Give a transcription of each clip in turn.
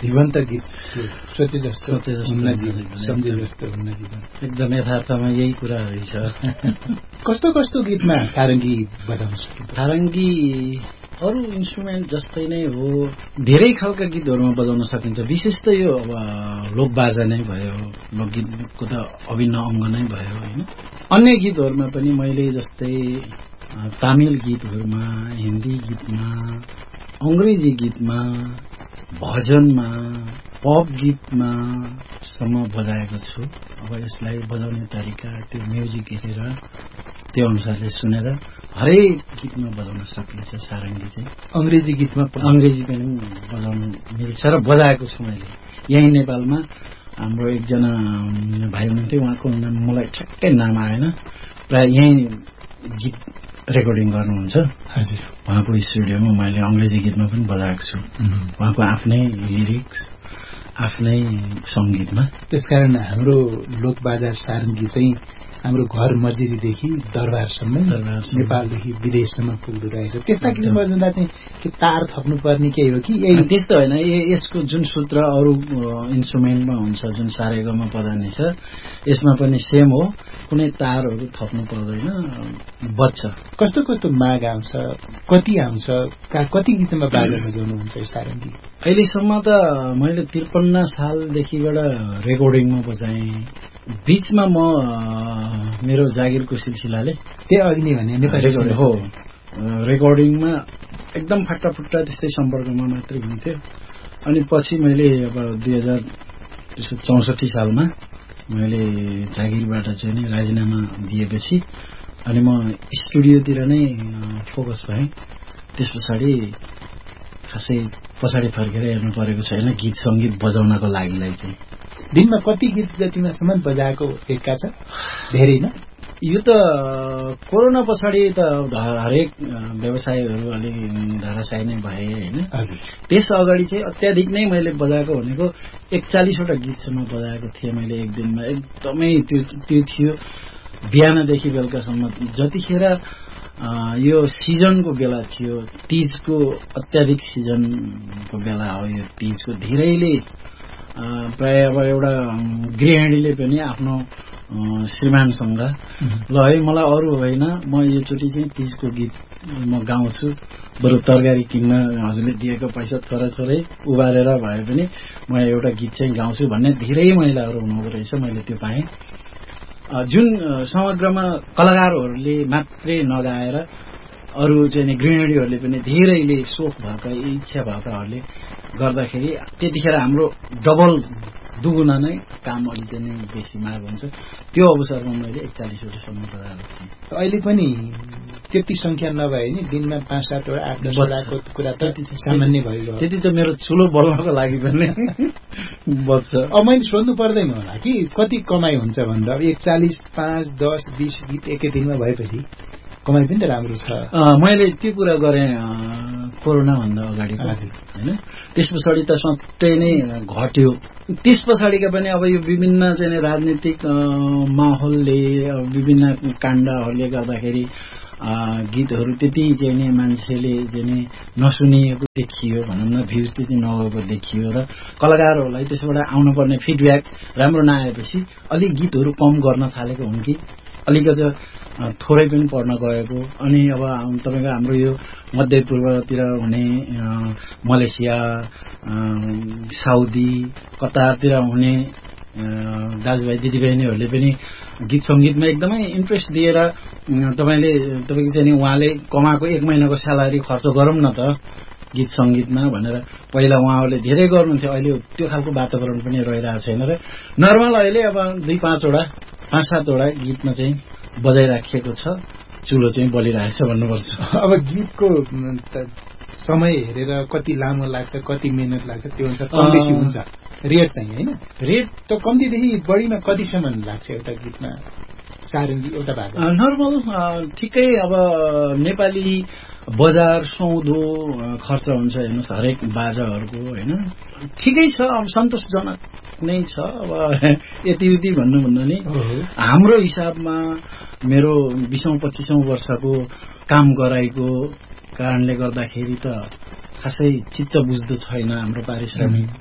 जीवन्त गीत सोचे जस्तो हुन्न जीवन, सम्झे जस्तो हुन्न जीवन। एकदम यथार्थमा यही कुराहरू छ। कस्तो कस्तो गीतमा सारङ्गी बजाउन सकिन्छ? सारङ्गी अरू इन्स्ट्रुमेन्ट जस्तै नै हो, धेरै खालका गीतहरूमा बजाउन सकिन्छ। विशेष त यो अब लोकबाजा नै भयो, लोकगीतको त अभिन्न अङ्ग नै भयो होइन। अन्य गीतहरूमा पनि मैले जस्तै तामिल गीतहरूमा, हिन्दी गीतमा, अङ्ग्रेजी गीतमा, भजनमा, पप गीतमा सम्म बजाएको छु। अब यसलाई बजाउने तरिका, त्यो म्युजिक हेरेर त्यो अनुसारले सुनेर हरेक गीतमा बजाउन सकिन्छ सारङ्गी चाहिँ। अङ्ग्रेजी गीतमा अङ्ग्रेजी पनि बजाउनु मिल्छ र बजाएको छु मैले। यहीँ नेपालमा हाम्रो एकजना भाइ हुनुहुन्थ्यो, उहाँको नाम मलाई ठ्याक्कै नाम आएन, प्राय यहीँ गीत रेकर्डिङ गर्नुहुन्छ। हजुर, उहाँको स्टुडियोमा मैले अङ्ग्रेजी गीतमा पनि बजाएको छु। उहाँको आफ्नै लिरिक्स, आफ्नै सङ्गीतमा। त्यसकारण हाम्रो लोकबाजा सारङ्गी चाहिँ हाम्रो घर मजिरीदेखि दरबारसम्म नेपालदेखि विदेशसम्म पुग्दो रहेछ। त्यस्ता गीत बजाउँदा चाहिँ के तार थप्नुपर्ने केही हो कि यही? त्यस्तो होइन, यसको जुन सूत्र अरू इन्स्ट्रुमेन्टमा हुन्छ, जुन सारेगामा बजाउने छ, यसमा पनि सेम हो, कुनै तारहरू थप्नु पर्दैन, बज्छ। कस्तो कस्तो माग आउँछ, कति आउँछ, कति गीतमा बाजा बजाउनुहुन्छ यो सारङ्गी? अहिलेसम्म त मैले 53 सालदेखिबाट रेकर्डिङमा बजाएँ। बीचमा म मेरो जागिरको सिलसिलाले त्यही अघि नै भने नेपाली हो, रेकर्डिङमा एकदम फाटाफुट्टा त्यस्तै सम्पर्कमा मात्रै हुन्थ्यो। अनि पछि मैले अब 2064 सालमा मैले जागिरबाट चाहिँ नि राजीनामा दिएपछि अनि म स्टुडियोतिर नै फोकस भएँ। त्यस पछाडि खासै पछाडि फर्केर हेर्नु परेको छैन गीत सङ्गीत बजाउनको लागिलाई चाहिँ। दिनमा कति गीत जतिमासम्म बजाएको एक्का छ? धेरै न? यो त कोरोना पछाडि त हरेक व्यवसायहरू अलि धराशायी नै भए होइन। त्यस अगाडि चाहिँ अत्याधिक नै मैले बजाएको भनेको 41वटा गीतसम्म बजाएको थिएँ मैले एक दिनमा। एकदमै त्यो थियो बिहानदेखि बेलुकासम्म। जतिखेर यो सिजनको बेला थियो, तीजको अत्याधिक सिजनको बेला हो यो तीजको। धेरैले प्राय अब एउटा गृहिणीले पनि आफ्नो श्रीमानसँग ल है मलाई अरू होइन, म योचोटि चाहिँ तीजको गीत म गाउँछु, बरु तरकारी किन्न हजुरले दिएको पैसा थोरै उबारेर भए पनि म एउटा गीत चाहिँ गाउँछु भन्ने धेरै महिलाहरू हुनुहुँदो रहेछ। मैले त्यो पाएँ। जुन समग्रमा कलाकारहरूले मात्रै नगाएर अरू चाहिँ गृहिणीहरूले पनि धेरैले सोख भएका, इच्छा भएकाहरूले गर्दाखेरि त्यतिखेर हाम्रो डबल दुगुना नै काम अलि चाहिँ बेसी माग हुन्छ। त्यो अवसरमा मैले 41वटासम्म बजाएको थिएँ। अहिले पनि त्यति संख्या नभए नि दिनमा 5-7 वटा 8-10 वटाको कुरा त सामान्य भइगयो। त्यति त मेरो चुलो बल्नको लागि पनि बच्छ। अब मैले सोध्नु पर्दैन होला कि कति कमाइ हुन्छ भन्दा 41, 5, 10, 20 गीत एकै दिनमा भएपछि कमाइ पनि त राम्रो छ। मैले त्यो कुरा गरेँ कोरोना भन्दा अगाडि होइन। त्यस पछाडि त सट्टै नै घट्यो। त्यस पछाडिका पनि अब यो विभिन्न चाहिँ राजनीतिक माहौलले, विभिन्न काण्डहरूले गर्दाखेरि गीतहरू त्यति चाहिँ नि मान्छेले चाहिँ नि नसुनिएको देखियो भनौँ न, भ्युज त्यति नगएको देखियो र कलाकारहरूलाई त्यसबाट आउनुपर्ने फिडब्याक राम्रो नआएपछि अलिक गीतहरू कम गर्न थालेको हुन् कि अलिकति थोरै पनि पढ्न गएको। अनि अब तपाईँको हाम्रो यो मध्यपूर्वतिर हुने मलेसिया, साउदी, कतारतिर हुने दाजुभाइ दिदीबहिनीहरूले पनि गीत सङ्गीतमा एकदमै इन्ट्रेस्ट दिएर तपाईँको चाहिँ नि उहाँले कमाएको 1 महिनाको स्यालेरी खर्च गरौँ न त गीत सङ्गीतमा भनेर पहिला उहाँहरूले धेरै गर्नुहुन्थ्यो। अहिले त्यो खालको वातावरण पनि रहिरहेको छैन र नर्मल अहिले अब 2-5 वटा 5-7 वटा गीतमा चाहिँ बजाइराखिएको छ, चुलो चाहिँ बलिरहेछ भन्नुपर्छ। अब गीतको समय हेरेर कति लामो लाग्छ, कति मिहिनेत लाग्छ, त्यो अनुसार कम बेसी हुन्छ रेट चाहिँ होइन। रेट त कम्तीदेखि बढीमा कतिसम्म लाग्छ एउटा गीतमा सारङ्गी एउटा भाग? नर्मल ठिकै। अब नेपाली बजार सौदो खर्च हुन्छ हेर्नुहोस् हरेक बाजाहरूको होइन, ठिकै छ। अब सन्तोषजनक नै छ। अब यति उति भन्नु नि हाम्रो हिसाबमा मेरो 20औं-25औं वर्षको काम गराएको कारणले गर्दाखेरि त खासै चित्त बुझ्दो छैन हाम्रो पारिश्रमिक।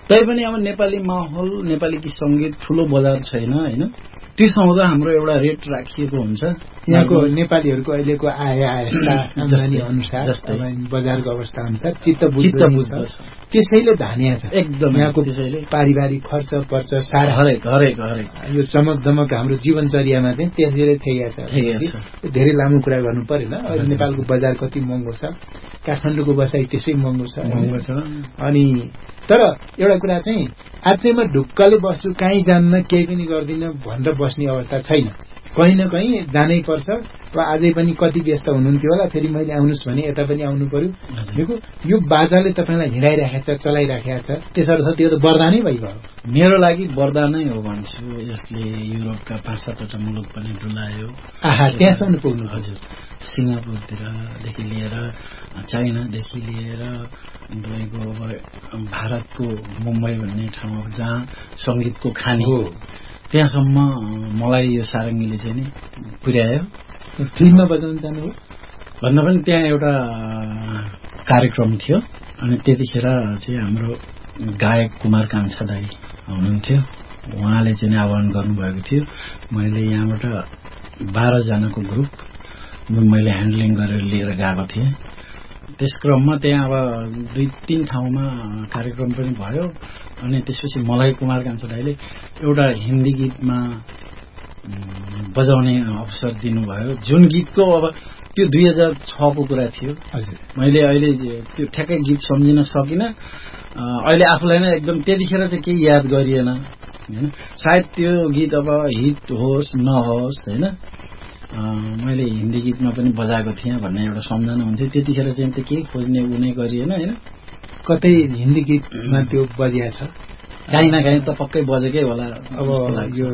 तैपनि अब नेपाली माहौल नेपाली गीत सङ्गीत ठुलो बजार छैन होइन त्यो सँगै हाम्रो एउटा रेट राखिएको हुन्छ यहाँको नेपालीहरूको अहिलेको आयस्ता आम्दानी अनुसार बजारको अवस्था अनुसार चित्त बुझ्छ त्यसैले धानिया छ एकदम यहाँको त्यसैले पारिवारिक खर्च पर्छ सारा हरेक यो चमक दमक हाम्रो जीवनचर्यामा चाहिँ त्यसैले ठेगाछ धेरै लामो कुरा गर्नु परेन अहिले नेपालको बजार कति महँगो छ काठमाडौँको बसाइ त्यसै महँगो छ अनि तर एउटा कुरा चाहिँ आज चाहिँ म ढुक्कले बस्छु कहीँ जान्न केही पनि गर्दिनँ भनेर बस्ने अवस्था छैन कहीँ न कहीँ जानै पर्छ र अझै पनि कति व्यस्त हुनुहुन्थ्यो होला फेरि मैले आउनुहोस् भने यता पनि आउनु पर्यो देखो यो बाजाले तपाईँलाई हिँडाइराखेको छ चलाइराखेको छ त्यसर्थ त्यो त वरदानै भइगयो मेरो लागि वरदानै हो भन्छु यसले युरोपका 5-7वटा मुलुक पनि डुलायो त्यहाँसम्म पुग्नु हजुर सिङ्गापुरतिरदेखि लिएर चाइनादेखि लिएर तपाईँको अब भारतको मुम्बई भन्ने ठाउँ जहाँ सङ्गीतको खानी हो त्यहाँसम्म मलाई यो सारङ्गीले चाहिँ नि पुर्यायो फिल्ममा बजाउनु जानुभयो भन्दा पनि त्यहाँ एउटा कार्यक्रम थियो अनि त्यतिखेर चाहिँ हाम्रो गायक कुमार कान्छा दाई हुनुहुन्थ्यो उहाँले चाहिँ आह्वान गर्नुभएको थियो मैले यहाँबाट 12 जनाको ग्रुप मैले ह्यान्डलिङ गरेर लिएर गएको थिएँ त्यस क्रममा त्यहाँ अब 2-3 ठाउँमा कार्यक्रम पनि भयो अनि त्यसपछि मलाई कुमार कान्छा दाइले एउटा हिन्दी गीतमा बजाउने अवसर दिनुभयो जुन गीतको अब त्यो 2006 को कुरा थियो हजुर मैले अहिले त्यो ठ्याक्कै गीत सम्झिन सकिनँ अहिले आफूलाई नै एकदम त्यतिखेर चाहिँ केही याद गरिएन हैन सायद त्यो गीत अब हिट होस् नहोस् हैन मैले हिन्दी गीतमा पनि बजाएको थिएँ भन्ने एउटा सम्झना हुन्थ्यो त्यतिखेर चाहिँ त केही खोज्ने उनी गरिएन हैन कतै हिन्दी गीतमा त्यो बजिया छ काहीँ न काहीँ त पक्कै बजेकै होला अब यो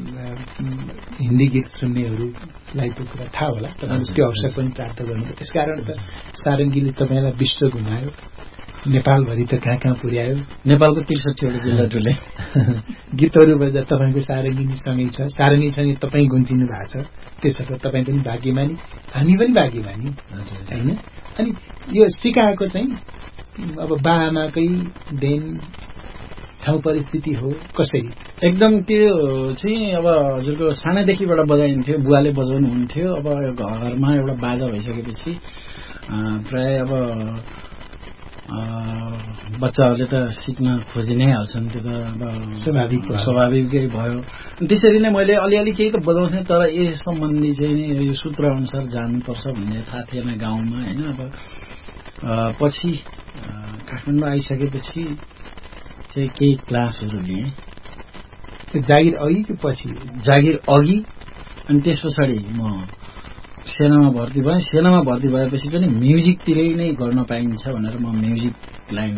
हिन्दी गीत सुन्नेहरूलाई त्यो कुरा थाहा होला त्यो अवसर पनि प्राप्त गर्नुभयो त्यसकारण त सारङ्गीले तपाईँलाई विश्व घुमायो नेपालभरि त कहाँ कहाँ पुर्यायो नेपालको 63वटा जिल्ला डुले गीतहरू बजा तपाईँको सारङ्गीसँगै छ सारङ्गीसँगै तपाईँ गुन्जिनु भएको छ त्यसर्थ तपाईँ पनि भाग्यमानी हामी पनि भाग्यमानी होइन अनि यो सिकाएको चाहिँ अब बाआमाकै देन ठाउँ परिस्थिति हो कसरी एकदम त्यो चाहिँ अब हजुरको सानैदेखिबाट बजाइन्थ्यो बुवाले बजाउनुहुन्थ्यो अब घरमा एउटा बाजा भइसकेपछि प्राय अब बच्चाहरूले त सिक्न खोजि नै हाल्छन् त्यो त अब स्वाभाविकै भयो त्यसरी नै मैले अलिअलि केही त बजाउँथेँ तर यस सम्बन्धी चाहिँ यो सूत्र अनुसार जानुपर्छ भन्ने थाहा थिएन गाउँमा होइन अब पछि काठमाडौँ आइसकेपछि चाहिँ केही क्लासहरू लिएँ जागिर अघि कि पछि जागिर अघि अनि त्यस पछाडि म सेनामा भर्ती भएँ सेनामा भर्ती भएपछि पनि म्युजिकतिरै नै गर्न पाइन्छ भनेर म म्युजिक लाइन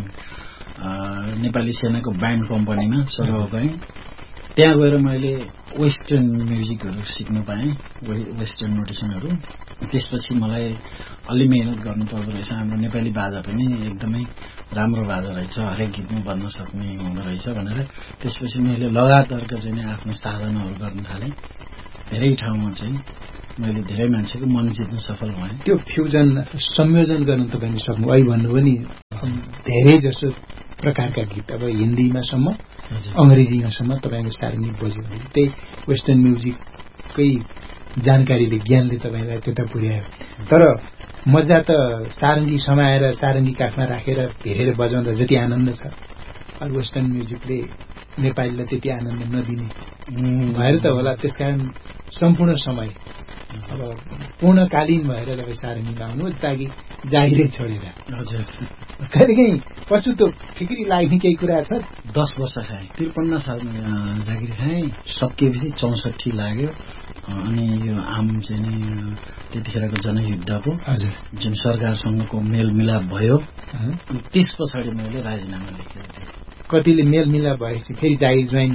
नेपाली सेनाको ब्यान्ड कम्पनीमा सर्व गएँ त्यहाँ गएर मैले वेस्टर्न म्युजिकहरू सिक्न पाएँ वेस्टर्न नोटेसनहरू त्यसपछि मलाई अलि मेहनत गर्नुपर्दो रहेछ हाम्रो नेपाली बाजा पनि एकदमै राम्रो बाजा रहेछ हरेक गीतमा बज्न सक्ने हुँदो रहेछ भनेर त्यसपछि मैले लगातारका चाहिँ आफ्नो साधनाहरू गर्न थालेँ धेरै ठाउँमा चाहिँ मैले धेरै मान्छेको मन जित्न सफल भएँ त्यो फ्युजन संयोजन गर्न तपाईँले सक्नु अहिले भन्नुभयो नि धेरै जसो प्रकारका गीत अब हिन्दीमा सम्म अंग्रेजीमा सम्म तपाईँको सारङ्गी बज्यो भने त्यही वेस्टर्न म्युजिककै जानकारीले ज्ञानले तपाईँलाई त्यता पुर्यायो तर मजा त सारङ्गी समाएर सारङ्गी काखमा राखेर हेरेर बजाउँदा जति आनन्द छ अब वेस्टर्न म्युजिकले नेपालीलाई त्यति आनन्द नदिने भएर त होला त्यसकारण सम्पूर्ण समय अब पूर्णकालीन भएर तपाईँ सारङ्गीमा आउनु ताकि जागिरै छोडेर हजुर कहिलेकाहीँ पछुतो फिक्री लाग्ने केही कुरा छ 10 वर्ष खाएँ 53 सालमा जागिर खाएँ सकिएपछि 64 लाग्यो अनि यो आम चाहिँ नि त्यतिखेरको जनयुद्धको हजुर जुन सरकारसँगको मेलमिलाप भयो त्यस पछाडि मैले राजीनामा लेखेको थिएँ कतिले मेलमिलाप भएपछि फेरि जागिर जोइन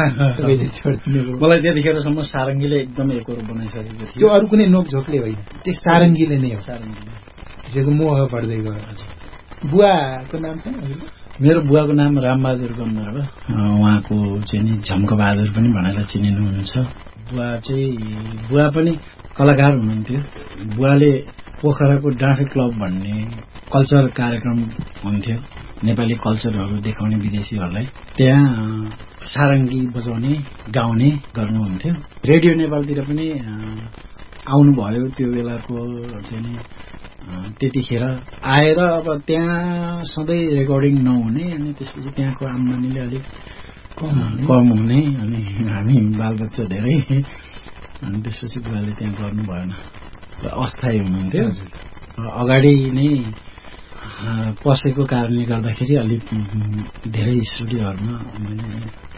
गर्नु मलाई त्यतिखेरसम्म सारङ्गीले एकदम एकरो बनाइसकेको थियो त्यो अरू कुनै नोकझोकले होइन त्यो सारङ्गीले नै हो सारङ्गीले त्यसको मोह बढ्दै गयो बुवाको नाम चाहिँ मेरो बुवाको नाम रामबहादुर गम्बर हो उहाँको चाहिँ नि झम्कबहादुर पनि भनेर चिनिनुहुन्छ बुवा पनि कलाकार हुनुहुन्थ्यो बुवाले पोखराको डाँफे क्लब भन्ने कल्चर कार्यक्रम हुन्थ्यो, नेपाली कल्चरहरू देखाउने विदेशीहरूलाई। त्यहाँ सारङ्गी बजाउने गाउने गर्नुहुन्थ्यो। रेडियो नेपालतिर पनि आउनुभयो त्यो बेलाको चाहिँ नि त्यतिखेर आएर अब त्यहाँ सधैँ रेकर्डिङ नहुने अनि त्यसपछि त्यहाँको आम्दानीले अलिक कम हुने अनि हामी बालबच्चा धेरै अनि त्यसपछि बुवाले त्यहाँ गर्नु भएन र अस्थायी हुनुहुन्थ्यो। अगाडि नै पसेको कारणले गर्दाखेरि अलिक धेरै स्टुडियोहरूमा मैले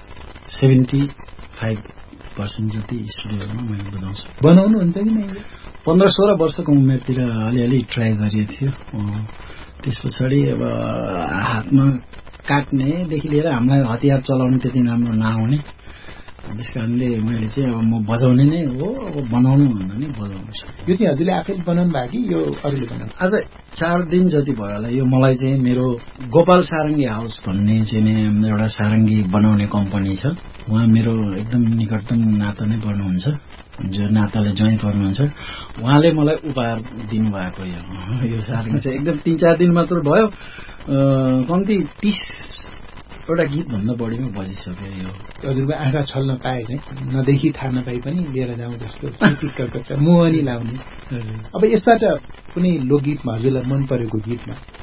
75% जति स्टुडियोहरूमा मैले बजाउँछु। बनाउनुहुन्छ कि नै? 15-16 वर्षको उमेरतिर अलिअलि ट्राई गरिएको थियो। त्यस पछाडि अब हातमा काट्नेदेखि लिएर हामीलाई हतियार चलाउनु त्यति राम्रो नआउने, त्यस कारणले मैले चाहिँ अब म बजाउने नै हो, अब बनाउनु भन्दा नि बजाउनु छ। यो चाहिँ हजुरले आफैले बनाउनु भयो कि यो अरूले बनाउनु? आज 4 दिन जति भयो होला। यो मलाई चाहिँ मेरो गोपाल सारङ्गी हाउस भन्ने चाहिँ एउटा सारङ्गी बनाउने कम्पनी छ। उहाँ मेरो एकदम निकटतम नाता नै पर्नुहुन्छ, जो नाताले ज्वाइन पर्नुहुन्छ। उहाँले मलाई उपहार दिनुभएको यो सारङ्गी चाहिँ एकदम 3-4 दिन मात्र भयो, कम्ती 30 एउटा गीतभन्दा बढीमा बजिसक्यो। यो हजुरको आँखा छल्न पाए चाहिँ नदेखि थाहा नपाइ पनि लिएर जाउँ जस्तो टिक्कको छ, मोहनी लाउने। अब यसबाट कुनै लोकगीतमा हजुरलाई मन परेको गीतमा